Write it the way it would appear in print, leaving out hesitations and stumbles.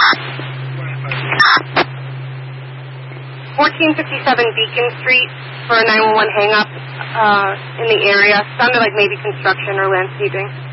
1457 Beacon Street for a 911 hang-up in the area. Sounded like maybe construction or landscaping.